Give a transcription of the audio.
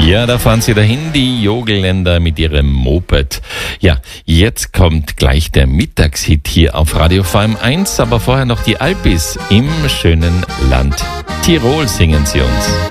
Ja, da fahren sie dahin, die Jogelländer mit ihrem Moped. Ja, jetzt kommt gleich der Mittagshit hier auf Radio FM1, aber vorher noch die Alpis im schönen Land Tirol singen sie uns.